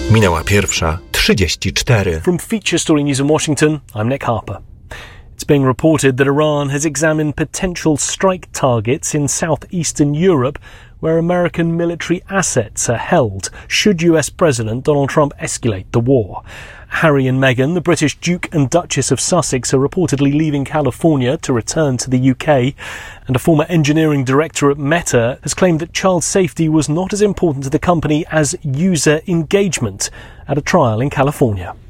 Minęła 1:34. From Feature Story News in Washington, I'm Nick Harper. It's being reported that Iran has examined potential strike targets in southeastern Europe where American military assets are held should US President Donald Trump escalate the war. Harry and Meghan, the British Duke and Duchess of Sussex, are reportedly leaving California to return to the UK, and a former engineering director at Meta has claimed that child safety was not as important to the company as user engagement at a trial in California.